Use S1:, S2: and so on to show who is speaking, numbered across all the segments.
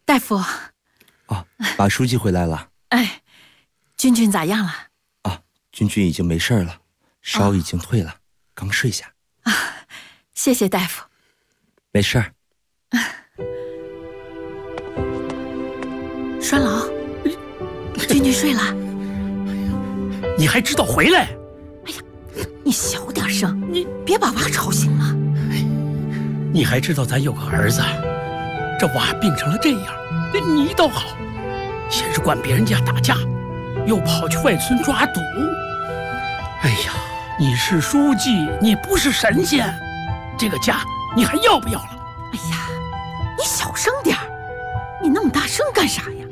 S1: 大夫。
S2: 啊，马书记回来了。
S1: 哎，君君咋样了？
S2: 啊，君君已经没事了，烧已经退了，刚睡下。
S1: 啊，谢谢大夫。
S2: 没事儿。
S1: 栓老，君君睡了。
S3: 你还知道回来？
S1: 哎呀，你小点声，你别把娃吵醒了。
S3: 你还知道咱有个儿子，这娃病成了这样，你倒好，先是管别人家打架，又跑去外村抓赌。哎呀，你是书记，你不是神仙，这个家你还要不要了？
S1: 哎呀，你小声点儿，你那么大声干啥呀？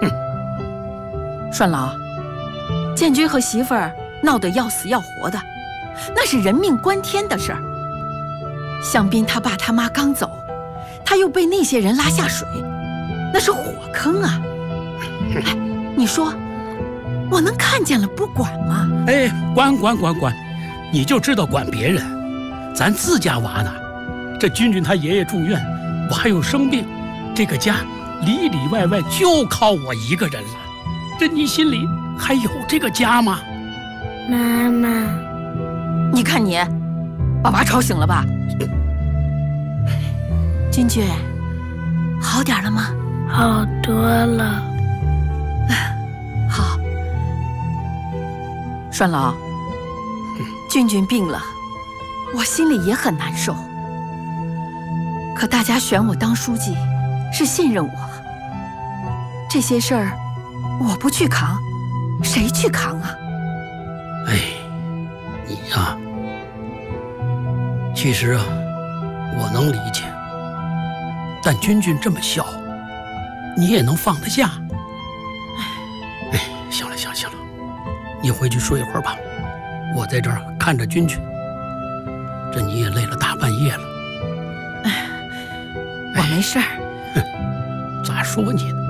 S1: 栓老，建军和媳妇儿闹得要死要活的，那是人命关天的事儿。向斌他爸他妈刚走，他又被那些人拉下水，那是火坑啊！哎，你说我能看见了不管吗？
S3: 哎，管，你就知道管别人，咱自家娃呢？这君君他爷爷住院，娃又生病，这个家里里外外就靠我一个人了。这你心里还有这个家吗？
S4: 妈妈，
S1: 你看你把娃吵醒了吧？君君，好点了吗？
S4: 好多了。
S1: 好。栓老，君君病了，我心里也很难受。可大家选我当书记，是信任我。这些事儿，我不去扛，谁去扛啊？
S3: 哎，你呀，其实啊，我能理解。但君君这么小，你也能放得下。哎，行了，你回去睡一会儿吧，我在这儿看着君君。这你也累了大半夜了。
S1: 我没事儿。
S3: 咋说你呢？